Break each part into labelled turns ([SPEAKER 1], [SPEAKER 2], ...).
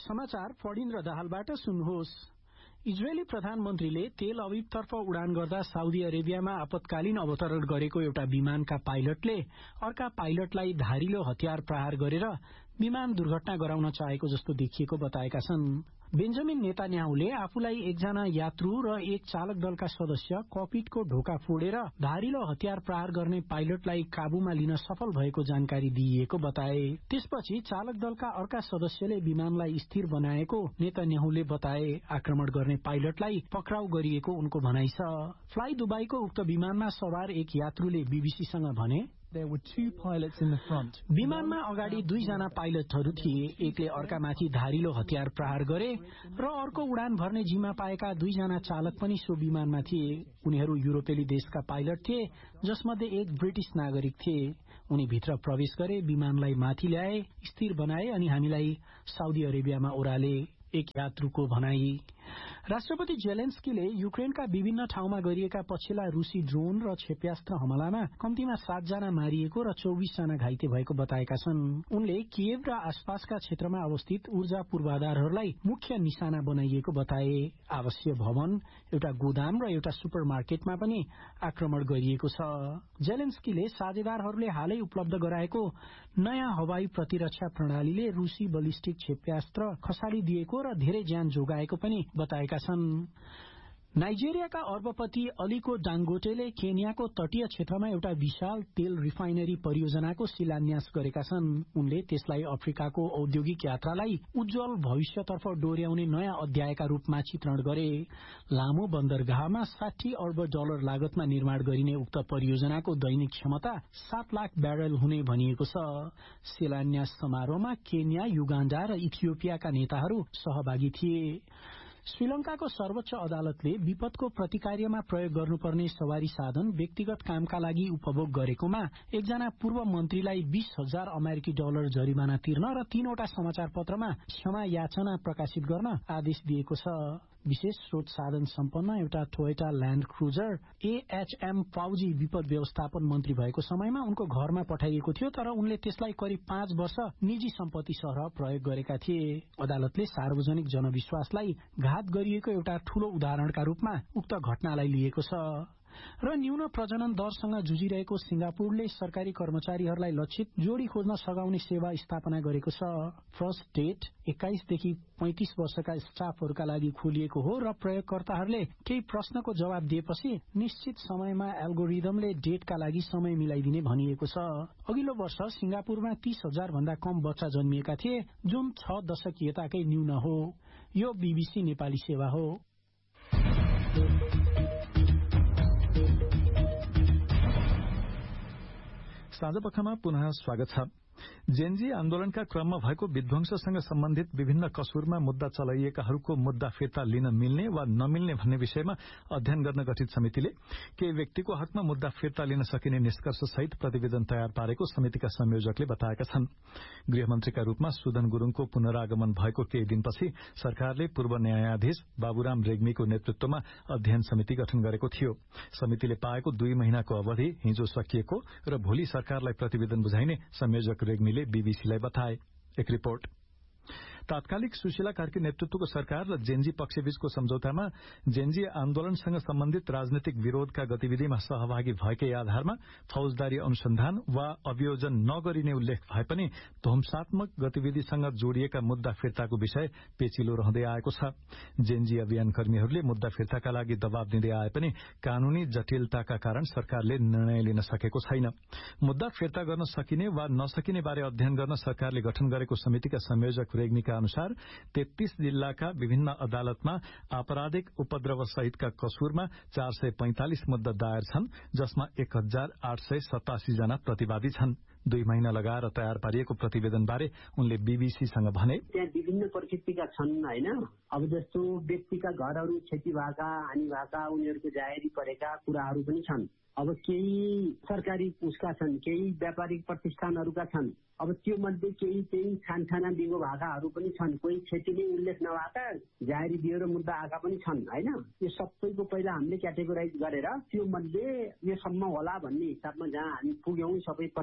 [SPEAKER 1] समाचार फडिन्द्र दाहालबाट सुन्नुहोस्। इजरायली प्रधानमन्त्रीले तेल अभिवतर्फ उडान गर्दा साउदी अरेबियामा आपतकालीन अवतरण गरेको एउटा विमानका पाइलटले अर्का पाइलटलाई धारिलो हतियार प्रहार गरेर विमान दुर्घटना गराउन चाहेको जस्तो देखिएको बताएका छन्। बेन्जामिन नेतान्याहुले आफूलाई एकजना यात्रु र एक चालक दलका सदस्य ककपिटको ढोका फोडेर धारिलो हतियार प्रहार गर्ने पाइलटलाई काबूमा लिन सफल भएको जानकारी दिइएको बताए। त्यसपछि चालक दलका अर्का सदस्यले विमानलाई स्थिर बनाएको नेतान्याहुले बताए। आक्रमण गर्ने पाइलटलाई पक्राउ गरिएको उनको भनाइ छ। फ्लाइ दुबईको उक्त विमानमा सवार एक यात्रुले बीबीसीसँग भने,
[SPEAKER 2] There were two pilots in the front.
[SPEAKER 1] विमानमा अगाडि दुईजना पाइलटहरू थिए। एकले अर्कामाथि धारिलो हतियार प्रहार गरे र अर्को उडान भर्ने जिम्मा पाएका दुईजना चालक पनि सो विमानमा थिए। उनीहरू युरोपेली देशका पाइलट थिए, जसमध्ये एक ब्रिटिश नागरिक थिए। उनी भित्र प्रवेश गरे, विमानलाई माथि ल्याए, स्थिर बनाए अनि हामीलाई साउदी अरेबियामा ओह्राले। एक यात्रुको भनाई। राष्ट्रपति जेलेन्स्कीले युक्रेनका विभिन्न ठाउँमा गरिएका पछिल्ला रूसी ड्रोन र क्षेप्यास्त्र हमलामा कम्तीमा 7 जना मारिएको र 24 जना घाइते भएको बताएका छन्। उनले कियेभ र आसपासका क्षेत्रमा अवस्थित ऊर्जा पूर्वाधारहरूलाई मुख्य निशाना बनाइएको बताए। आवासीय भवन, एउटा गोदाम र एउटा सुपर मार्केटमा पनि आक्रमण गरिएको छ। जेलेन्स्कीले साझेदारहरूले हालै उपलब्ध गराएको नयाँ हवाई प्रतिरक्षा प्रणालीले रूसी बलिस्टिक क्षेप्यास्त्र खसालिदिएको र धेरै ज्यान जोगाएको पनि बताएका छन्। नाइजेरियाका अर्बपति अलीको डांगोटेले केन्याको तटीय क्षेत्रमा एउटा विशाल तेल रिफाइनरी परियोजनाको शिलान्यास गरेका छन्। उनले त्यसलाई अफ्रिकाको औद्योगिक यात्रालाई उज्जवल भविष्यतर्फ डोर्याउने नयाँ अध्यायका रूपमा चित्रण गरे। लामो बन्दरगाहमा $60 अर्ब लागतमा निर्माण गरिने उक्त परियोजनाको दैनिक क्षमता 7 लाख ब्यारेल हुने भनिएको छ। शिलान्यास समारोहमा केन्या, युगाण्डा र इथियोपियाका नेताहरू सहभागी थिए। श्रीलंकाको सर्वोच्च अदालतले विपदको प्रतिकार्यमा प्रयोग गर्नुपर्ने सवारी साधन व्यक्तिगत कामका लागि उपभोग गरेकोमा एकजना पूर्व मन्त्रीलाई $20,000 अमेरिकी जरिमाना तिर्न र 3वटा समाचार पत्रमा क्षमा याचना प्रकाशित गर्न आदेश दिएको छ। विशेष स्रोत साधन सम्पन्न एउटा टोयोटा ल्यान्ड क्रुजर AHM फौजी विपद व्यवस्थापन मन्त्री भएको समयमा उनको घरमा पठाइएको थियो, तर उनले त्यसलाई करिब 5 वर्ष निजी सम्पत्ति सरह प्रयोग गरेका थिए। अदालतले सार्वजनिक जनविश्वासलाई घात गरिएको एउटा ठूलो उदाहरणका रूपमा उक्त घटनालाई लिएको छ। र न्यून प्रजनन दरसँग जुझिरहेको सिंगापुरले सरकारी कर्मचारीहरूलाई लक्षित जोडी खोज्न सघाउने सेवा स्थापना गरेको छ। फर्स्ट डेट 21 देखि 35 वर्षका स्टाफहरूका लागि खोलिएको हो र प्रयोगकर्ताहरूले केही प्रश्नको जवाब दिएपछि निश्चित समयमा एल्गोरिदमले डेटका लागि समय मिलाइदिने भनिएको छ। अघिल्लो वर्ष सिंगापुरमा 30,000 भन्दा कम बच्चा जन्मिएका थिए, जुन 6 दशकीयताकै न्यून हो। यो बीबीसी नेपाली सेवा हो।
[SPEAKER 3] साँझपखमा पुनः स्वागत छ। जेनजी आन्दोलनका क्रममा भएको विध्वंससँग सम्बन्धित विभिन्न कसुरमा मुद्दा चलाइएकाहरूको मुद्दा फिर्ता लिन मिल्ने वा नमिल्ने भन्ने विषयमा अध्ययन गर्न गठित समितिले केही व्यक्तिको हकमा मुद्दा फिर्ता लिन सकिने निष्कर्षसहित प्रतिवेदन तयार पारेको समितिका संयोजकले बताएका छन्। गृहमन्त्रीका रूपमा सुदन गुरूङको पुनरागमन भएको केही दिनपछि सरकारले पूर्व न्यायाधीश बाबुराम रेग्मीको नेतृत्वमा अध्ययन समिति गठन गरेको थियो। समितिले पाएको 2 महिनाको अवधि हिजो सकिएको र भोलि सरकारलाई प्रतिवेदन बुझाइने संयोजक रेग्मीले बीबीसीलाई बताए। एक रिपोर्ट। तात्कालिक सुशीला कार्की नेतृत्वको सरकार र जेनजी पक्षबीचको सम्झौतामा जेनजी आन्दोलनसँग सम्बन्धित राजनैतिक विरोधका गतिविधिमा सहभागी भएकै आधारमा फौजदारी अनुसन्धान वा अभियोजन नगरिने उल्लेख भए पनि ध्वंसात्मक गतिविधिसँग जोडिएका मुद्दा फिर्ताको विषय पेचिलो रहँदै आएको छ। जेनजी अभियानकर्मीहरूले मुद्दा फिर्ताका लागि दबाव दिँदै आए पनि कानूनी जटिलताका कारण सरकारले निर्णय लिन सकेको छैन। मुद्दा फिर्ता गर्न सकिने वा नसकिने बारे अध्ययन गर्न सरकारले गठन गरेको समितिका संयोजक रेग्मीका अनुसार 33 जिल्लाका विभिन्न अदालतमा आपराधिक उपद्रव सहितका कसुरमा 445 मुद्दा दायर छन्, जसमा 1887 जना प्रतिवादी छन्। 2 महिना लगाएर तयार पारिएको प्रतिवेदनबारे उनले बीबीसीसँग भने,
[SPEAKER 4] त्यहाँ विभिन्न प्रकृतिका छन् हैन। अब जस्तो व्यक्तिका घरहरू क्षति भएका, हानि भएका, उनीहरूको जाहेरी परेका कुराहरू पनि छन्। अब केही सरकारी उसका छन्, केही व्यापारिक प्रतिष्ठानहरूका छन्। अब त्यो मध्ये केही चाहिँ छानछाना दिगो भाकाहरू पनि छन्, कोही क्षति नै उल्लेख नभएका जाहेरी दिएर मुद्दा आएका पनि छन् हैन। यो सबैको पहिला हामीले क्याटेगोराइज गरेर त्यो मध्ये योसम्म होला भन्ने हिसाबमा जहाँ हामी पुग्यौं, सबै प्रतिवादीहरू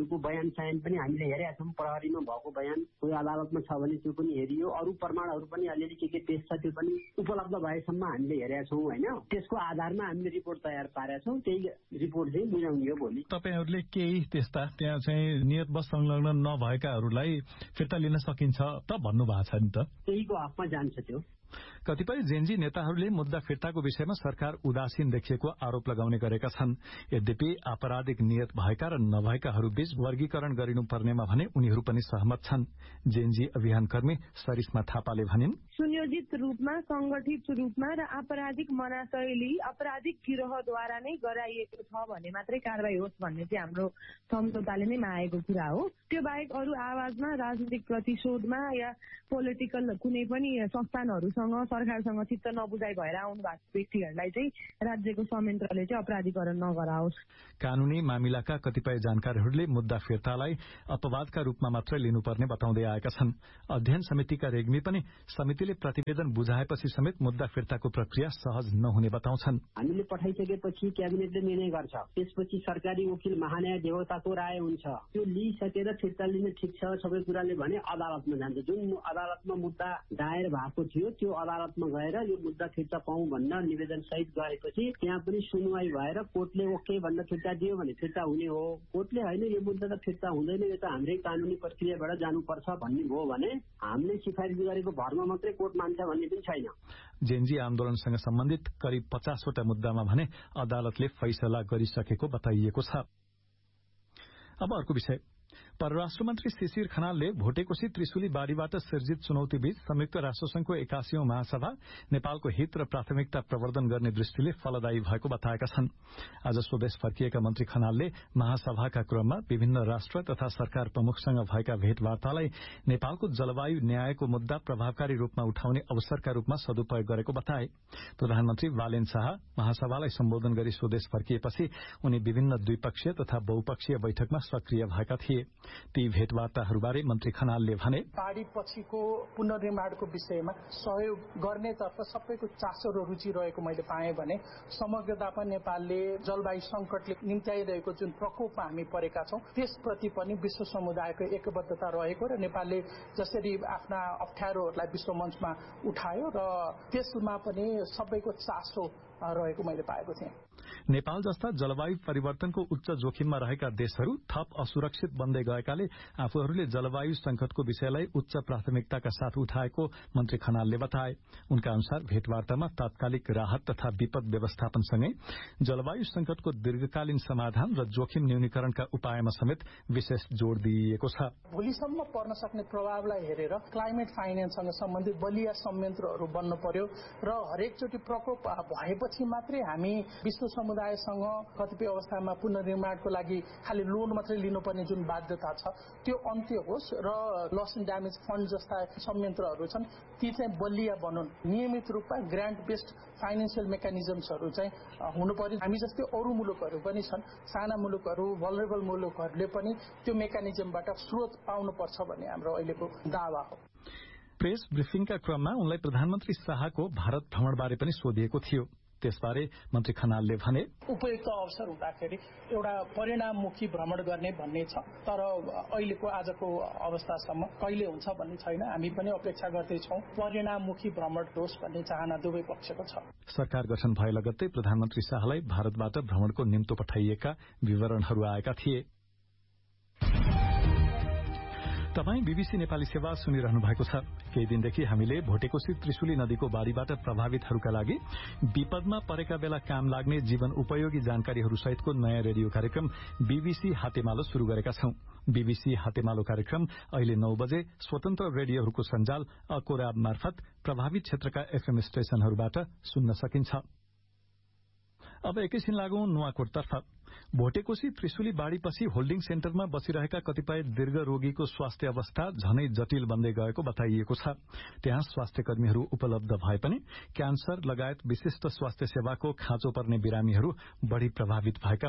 [SPEAKER 4] पीडितहरूको बयान सायन पनि हामीले हेरेका छौँ। प्रहरीमा भएको बयान कोही अदालतमा छ भने त्यो पनि हेरियो। अरू प्रमाणहरू पनि अलिअलि के पेश छ त्यो पनि उपलब्ध भएसम्म हामीले हेरेका छौँ होइन। त्यसको आधारमा हामीले रिपोर्ट तयार पारेका छौँ। त्यही रिपोर्ट चाहिँ बुझाउने हो भोलि।
[SPEAKER 3] तपाईहरूले केही त्यस्ता त्यहाँ चाहिँ नियतवश संलग्न नभएकाहरूलाई फिर्ता लिन सकिन्छ त भन्नु भएको छ नि त?
[SPEAKER 4] त्यहीको हकमा जान्छ त्यो।
[SPEAKER 3] कतिपय जेनजी नेताहरूले मुद्दा फिर्ताको विषयमा सरकार उदासीन देखिएको आरोप लगाउने गरेका छन्। यद्यपि आपराधिक नियत भएका र नभएकाहरूबीच वर्गीकरण गरिनुपर्नेमा भने उनीहरू पनि सहमत छन्। जेनजी अभियानकर्मी सरिस्मा थापाले भनिन्,
[SPEAKER 5] सुनियोजित रूपमा, संगठित रूपमा र आपराधिक मनाशयले आपराधिक गिरोहद्वारा नै गराइएको छ भने मात्रै कारवाही होस् भन्ने चाहिँ हाम्रो सम्झौताले नै मागेको कुरा हो। त्यो बाहेक अरू आवाजमा, राजनीतिक प्रतिशोधमा या पोलिटिकल कुनै पनि संस्थानहरूसँग सरकारसँग चित्त नबुझाइ भएर आउनु भएको व्यक्तिहरूलाई चाहिँ राज्यको संयन्त्रले चाहिँ अपराधीकरण नगराओस्।
[SPEAKER 3] कानूनी मामिलाका कतिपय जानकारहरूले मुद्दा फिर्तालाई अपवादका रूपमा मात्रै लिनुपर्ने बताउँदै आएका छन्। अध्ययन समितिका रेग्मी पनि समितिले प्रतिवेदन बुझाएपछि समेत मुद्दा फिर्ताको प्रक्रिया सहज नहुने बताउँछन्।
[SPEAKER 4] हामीले पठाइसकेपछि क्याबिनेटले निर्णय गर्छ, त्यसपछि सरकारी वकिल महान्याय देवताको राय हुन्छ। त्यो लिइसकेर फिर्ता लिने ठिक छ सबै कुराले भने अदालतमा जान्छ। जुन अदालतमा मुद्दा दायर भएको थियो त्यो अदालतमा गएर यो मुद्दा फिर्ता पाउँ भनेर निवेदन सहित गएपछि त्यहाँ पनि सुनवाई भएर कोर्टले ओके भनेर फिर्ता दियो भने फिर्ता हुने हो। कोर्टले होइन यो मुद्दा त फिर्ता हुँदैन, यो त हाम्रै कानूनी प्रक्रियाबाट जानुपर्छ भन्ने भयो भने हामीले सिफारिस गरेको भरमा मात्रै कोर्ट मान्छ भन्ने पनि छैन।
[SPEAKER 3] जेनजी आन्दोलनसँग सम्बन्धित करिब 50 वटा मुद्दामा भने अदालतले फैसला गरिसकेको बताइएको छ। अब अर्को विषय, परराष्ट्र मन्त्री शिशिर खनालले भोटेकोशी त्रिशुली बाढीबाट सिर्जित चुनौतीबीच संयुक्त राष्ट्रसंघको 81औं महासभा नेपालको हित र प्राथमिकता प्रवर्धन गर्ने दृष्टिले फलदायी भएको बताएका छन्। आज स्वदेश फर्किएका मन्त्री खनालले महासभाका क्रममा विभिन्न राष्ट्र तथा सरकार प्रमुखसँग भएका भेटवार्तालाई नेपालको जलवायु न्यायको मुद्दा प्रभावकारी रूपमा उठाउने अवसरका रूपमा सदुपयोग गरेको बताए। प्रधानमन्त्री बालेन शाह महासभालाई सम्बोधन गरी स्वदेश फर्किएपछि उनी विभिन्न द्विपक्षीय तथा बहुपक्षीय बैठकमा सक्रिय भएका थिए। ती भेटवार्ताहरूबारे मन्त्री खनालले भने,
[SPEAKER 6] बाढी पछिको पुनर्निर्माणको विषयमा सहयोग गर्नेतर्फ सबैको चासो र रुचि रहेको मैले पाएँ भने समग्रतामा नेपालले जलवायु संकटले निम्त्याइरहेको जुन प्रकोपमा हामी परेका छौं त्यसप्रति पनि विश्व समुदायको एकबद्धता रहेको र नेपालले जसरी आफ्ना अप्ठ्यारोहरूलाई विश्व मञ्चमा उठायो र त्यसमा पनि सबैको चासो रहेको मैले पाएको थिएँ।
[SPEAKER 3] नेपाल जस्ता जलवायु परिवर्तनको उच्च जोखिममा रहेका देशहरू थप असुरक्षित बन्दै गएकाले आफूहरूले जलवायु संकटको विषयलाई उच्च प्राथमिकताका साथ उठाएको मन्त्री खनालले बताए। उनका अनुसार भेटवार्तामा तात्कालिक राहत तथा विपद व्यवस्थापनसँगै जलवायु संकटको दीर्घकालीन समाधान र जोखिम न्यूनीकरणका उपायमा समेत विशेष जोड़ दिइएको छ।
[SPEAKER 6] भोलिसम्म पर्न सक्ने प्रभावलाई हेरेर क्लाइमेट फाइनेन्ससँग सम्बन्धित बलिया संयन्त्रहरू बन्न पर्यो र हरेकचोटि प्रकोप भएपछि मात्रै हामी विश्व समुदायसँग कतिपय अवस्थामा पुनर्निर्माणको लागि खालि लोन मात्रै लिनुपर्ने जुन बाध्यता छ त्यो अन्त्य होस् र लस एन्ड ड्यामेज फन्ड जस्ता संयन्त्रहरू छन् ती चाहिँ बलिया बनुन्। नियमित रूपमा ग्रान्ट बेस्ड फाइनेन्सियल मेकानिजम्सहरू चाहिँ हुनु पर्यो। हामी जस्तै अरू मुलुकहरू पनि छन्, साना मुलुकहरू, भलरेबल मुलुकहरूले पनि त्यो मेकानिजमबाट स्रोत पाउनुपर्छ भन्ने हाम्रो अहिलेको दावा हो।
[SPEAKER 3] प्रेस ब्रिफिङका क्रममा उनलाई प्रधानमन्त्री शाहको भारत भ्रमणबारे पनि सोधिएको थियो। त्यसबारे मन्त्री खनालले भने,
[SPEAKER 6] उपयुक्त अवसर हुँदाखेरि एउटा परिणाममुखी भ्रमण गर्ने भन्ने छ, तर अहिलेको आजको अवस्थासम्म कहिले हुन्छ भन्ने छैन। हामी पनि अपेक्षा गर्दैछौँ परिणाममुखी भ्रमण होस् भन्ने चाहना दुवै पक्षको छ।
[SPEAKER 3] सरकार गठन भए लगत्तै प्रधानमन्त्री शाहलाई भारतबाट भ्रमणको निम्तो पठाइएका विवरणहरू आएका थिए। तपाई बीबीसी नेपाली सेवा सुनिरहनु भएको छ। केही दिनदेखि हामीले भोटेकोशी त्रिशुली नदीको बाढीबाट प्रभावितहरूका लागि विपदमा परेका बेला काम लाग्ने जीवन उपयोगी जानकारीहरू सहितको नयाँ रेडियो कार्यक्रम बीबीसी हातेमालो शुरू गरेका छौं। बीबीसी हातेमालो कार्यक्रम अहिले 9 बजे स्वतन्त्र रेडियोहरूको सञ्जाल अकोरा मार्फत प्रभावित क्षेत्रका एफएम स्टेशनहरूबाट सुन्न सकिन्छ। अब एकैछिन लागौं नुवाकोटतर्फ। भोटेकोशी त्रिशुली बाढीपछि होल्डिङ सेन्टरमा बसिरहेका कतिपय दीर्घ रोगीको स्वास्थ्य अवस्था झनै जटिल बन्दै गएको बताइएको छ। त्यहाँ स्वास्थ्य कर्मीहरू उपलब्ध भए पनि क्यान्सर लगायत विशिष्ट स्वास्थ्य सेवाको खाँचो पर्ने बिरामीहरू बढ़ी प्रभावित भएका हुन्।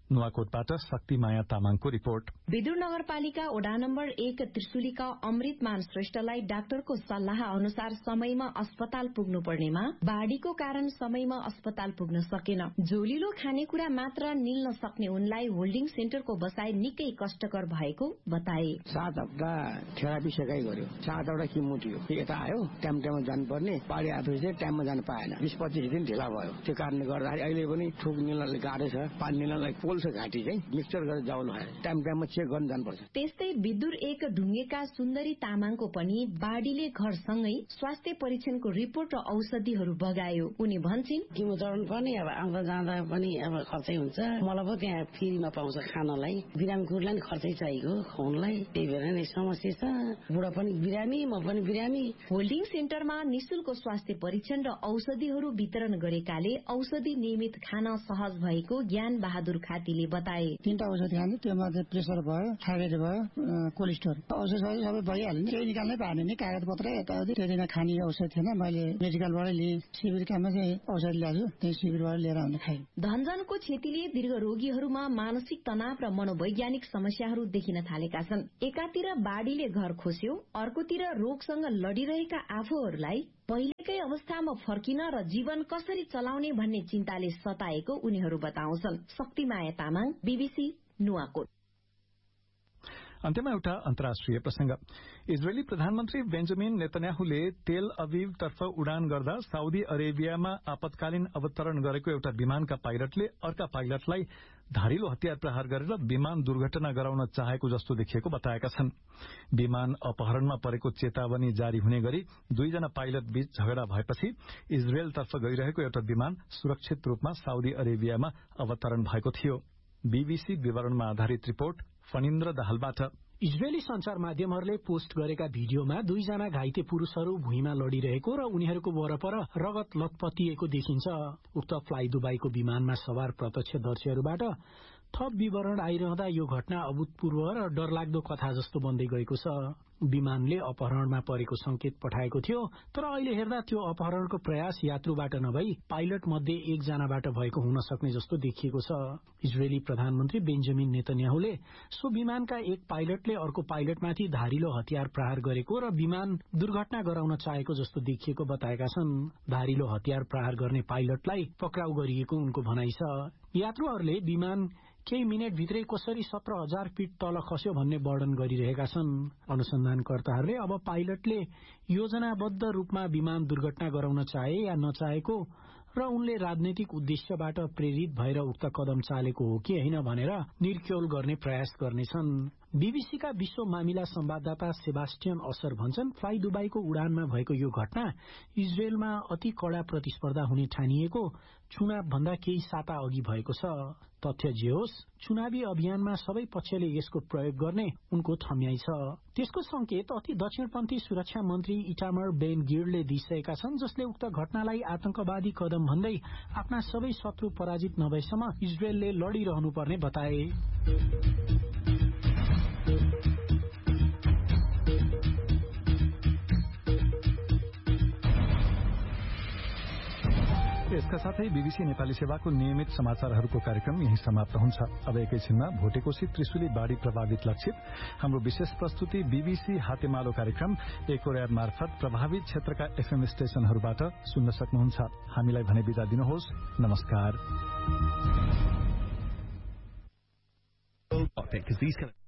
[SPEAKER 3] नुवाकोटबाट शक्तिमाया तामाङको रिपोर्ट।
[SPEAKER 7] विदुर नगरपालिका वडा नम्बर 1 त्रिशुलीका अमृतमान श्रेष्ठलाई डाक्टरको सल्लाह अनुसार समयमा अस्पताल पुग्नु पर्नेमा बाढ़ीको कारण समयमा अस्पताल पुग्न सकेन। झोलिलो खानेकुरा मात्र निल्न सक्ने उनलाई होल्डिङ सेन्टरको बसाई निकै कष्टकर भएको बताए।
[SPEAKER 8] 7 हप्ता थेरापी सेकाइ गर्यो, 7 वटा किमो थियो, यता आयो टाइममा जानुपर्ने, बाढ़ी आएपछि टाइममा जान पाएन, 20-25 दिन ढिला भयो। त्यो कारणले गर्दा अहिले पनि थुक निल्नलाई गाह्रो छ, पानी निल्नलाई पोल छ, घाँटी चाहिँ मिक्सचर गरेर जाउनु भयो, टाइममा चेक गर्न जानुपर्छ।
[SPEAKER 7] त्यस्तै विदुर 1 ढुङ्गेका सुन्दरी तामाङको पनि बाढ़ीले घरसँगै स्वास्थ्य परीक्षणको रिपोर्ट र औषधिहरू बगायो। उनी भन्छिन्,
[SPEAKER 9] किमो चढाउनु पर्ने, अब आउँदा जाँदा पनि अब खर्चै हुन्छ, मलाई पो त्यहाँ फ्रीमा पाउँछ खानलाई, बिरामीहरूलाई नि खर्चै चाहिएको खुवाउनलाई, त्यही भएर नै समस्या छ। बुढा पनि बिरामी, म पनि बिरामी।
[SPEAKER 7] होल्डिङ सेन्टरमा निशुल्क स्वास्थ्य परीक्षण र औषधिहरू वितरण गरेकाले औषधि नियमित खान सहज भएको ज्ञान बहादुर खातीले बताए।
[SPEAKER 10] 3टा औषधि खाने, त्योमा प्रेसर भयो, थाइरोइड भयो, कोलेस्ट्रोल, औषधि सबै भइहाल्यो। केही निकाल्नै पाएन नि, कागज पत्र यताउति। त्यो दिन खाने औषध थिएन, मैले मेडिकलबाट लिएँ, शिविरकामा चाहिँ औषधि ल्याएको, त्यही शिविरबाट लिएर आउन खाएँ।
[SPEAKER 7] धनजनको क्षतिले दीर्घ रोगीहरूमा मानसिक तनाव र मनोवैज्ञानिक समस्याहरू देखिन थालेका छन्। एकातिर बाढ़ीले घर खोस्यो, अर्कोतिर रोगसँग लडिरहेका आफूहरूलाई पहिलेकै अवस्थामा फर्किन र जीवन कसरी चलाउने भन्ने चिन्ताले सताएको उनीहरू बताउँछन्। शक्तिमाया तामाङ, बीबीसी, नुवाकोट।
[SPEAKER 3] अन्त्यमा एउटा अन्तर्राष्ट्रिय प्रसंग। इजरायली प्रधानमन्त्री बेन्जामिन नेतन्याहुले तेल अभिवतर्फ उडान गर्दा साउदी अरेबियामा आपतकालीन अवतरण गरेको एउटा विमानका पाइलटले अर्का पाइलटलाई धारिलो हतियार प्रहार गरेर विमान दुर्घटना गराउन चाहेको जस्तो देखिएको बताएका छन्। विमान अपहरणमा परेको चेतावनी जारी हुने गरी 2 जना पाइलट बीच झगडा भएपछि इजरायलतर्फ गइरहेको एउटा विमान सुरक्षित रूपमा साउदी अरेबियामा अवतरण भएको थियो। बीबीसी विवरणमा आधारित रिपोर्ट फणिन्द्र दाहालबाट।
[SPEAKER 1] इजरायली संचार माध्यमहरूले पोस्ट गरेका भिडियोमा 2 जना घाइते पुरूषहरू भुइँमा लडिरहेको र उनीहरूको वरपर रगत लतपतिएको देखिन्छ। उक्त फ्लाइ दुबईको विमानमा सवार प्रत्यक्षदर्शीहरूबाट थप विवरण आइरहँदा यो घटना अभूतपूर्व र डरलाग्दो कथा जस्तो बन्दै गएको छ। विमानले अपहरणमा परेको संकेत पठाएको थियो, तर अहिले हेर्दा त्यो अपहरणको प्रयास यात्रुबाट नभई पाइलट मध्ये 1 जनाबाट भएको हुन सक्ने जस्तो देखिएको छ। इजरायली प्रधानमन्त्री बेन्जामिन नेतन्याहुले सो विमानका एक पाइलटले अर्को पाइलटमाथि धारिलो हतियार प्रहार गरेको र विमान दुर्घटना गराउन चाहेको जस्तो देखिएको बताएका छन्। धारिलो हतियार प्रहार गर्ने पाइलटलाई पक्राउ गरिएको उनको भनाइ छ। यात्रुहरूले विमान केही मिनेटभित्रै कसरी 17,000 फिट तल खस्यो भन्ने वर्णन गरिरहेका छन्। अनुसन्धानकर्ताहरूले अब पाइलटले योजनाबद्ध रूपमा विमान दुर्घटना गराउन चाहे या नचाहेको र उनले राजनैतिक उद्देश्यबाट प्रेरित भएर उक्त कदम चालेको हो कि होइन भनेर निर्क्यौल गर्ने प्रयास गर्नेछन्। बीबीसीका विश्व मामिला संवाददाता सेबास्टियन असर भन्छन्, फ्लाइ दुबईको उडानमा भएको यो घटना इजरायलमा अति कडा प्रतिस्पर्धा हुने ठानिएको चुनाव भन्दा केही साता अघि भएको छ। तथ्य जे होस्, चुनावी अभियानमा सबै पक्षले यसको प्रयोग गर्ने उनको ठम्याइ छ। त्यसको संकेत अति दक्षिणपन्थी सुरक्षा मन्त्री इटामर बेन गिर्डले दिइसकेका छन्, जसले उक्त घटनालाई आतंकवादी कदम भन्दै आफ्ना सबै शत्रु पराजित नभएसम्म इजरायलले लडिरहनुपर्ने बताए।
[SPEAKER 3] यसका साथै बीबीसी नेपाली सेवाको नियमित समाचारहरूको कार्यक्रम यही समाप्त हुन्छ। अब एकैछिनमा भोटेकोशी त्रिशुली बाढ़ी प्रभावित लक्षित हाम्रो विशेष प्रस्तुति बीबीसी हातेमालो कार्यक्रम एकोर्याब मार्फत प्रभावित क्षेत्रका एफएम स्टेशनहरूबाट सुन्न सक्नुहुन्छ। हामीलाई भने बिदा दिनुहोस्। नमस्कार।